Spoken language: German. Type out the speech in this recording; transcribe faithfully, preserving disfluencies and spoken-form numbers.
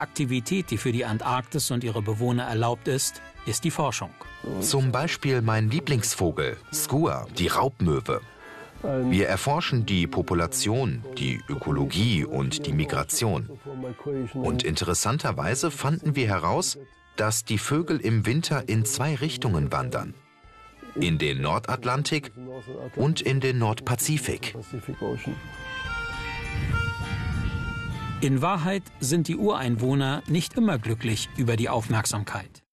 Aktivität, die für die Antarktis und ihre Bewohner erlaubt ist, ist die Forschung. Zum Beispiel mein Lieblingsvogel, Skua, die Raubmöwe. Wir erforschen die Population, die Ökologie und die Migration. Und interessanterweise fanden wir heraus, dass die Vögel im Winter in zwei Richtungen wandern. In den Nordatlantik und in den Nordpazifik. In Wahrheit sind die Ureinwohner nicht immer glücklich über die Aufmerksamkeit.